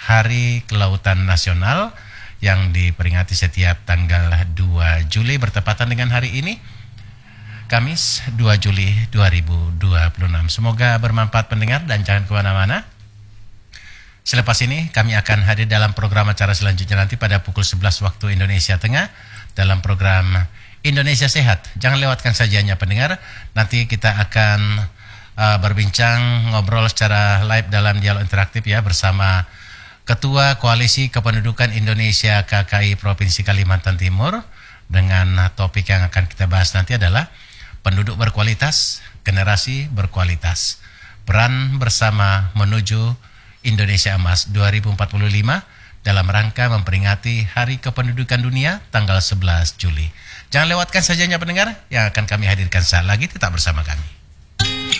Hari Kelautan Nasional yang diperingati setiap tanggal 2 Juli bertepatan dengan hari ini, Kamis 2 Juli 2026. Semoga bermanfaat pendengar dan jangan kemana-mana. Selepas ini kami akan hadir dalam program acara selanjutnya nanti pada pukul 11 waktu Indonesia Tengah dalam program Indonesia Sehat. Jangan lewatkan sajiannya pendengar. Nanti kita akan berbincang, ngobrol secara live dalam dialog interaktif ya bersama Ketua Koalisi Kependudukan Indonesia KKI Provinsi Kalimantan Timur, dengan topik yang akan kita bahas nanti adalah penduduk berkualitas, generasi berkualitas, peran bersama menuju Indonesia Emas 2045 dalam rangka memperingati Hari Kependudukan Dunia tanggal 11 Juli. Jangan lewatkan sajiannya pendengar yang akan kami hadirkan saat lagi, tetap bersama kami.